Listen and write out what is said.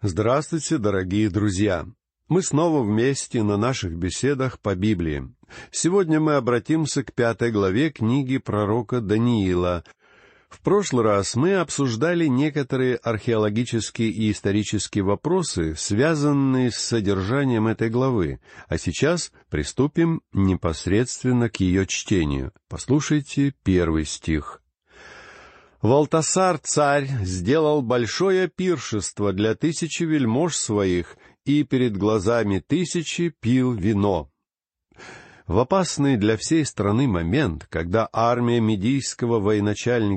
Здравствуйте, дорогие друзья! Мы снова вместе на наших беседах по Библии. Сегодня мы обратимся к 5 главе книги пророка Даниила. В прошлый раз мы обсуждали некоторые археологические и исторические вопросы, связанные с содержанием этой главы, а сейчас приступим непосредственно к ее чтению. Послушайте 1 стих. «Валтасар царь сделал большое пиршество для 1000 вельмож своих, и перед глазами 1000 пил вино». В опасный для всей страны момент, когда армия медийского военачальника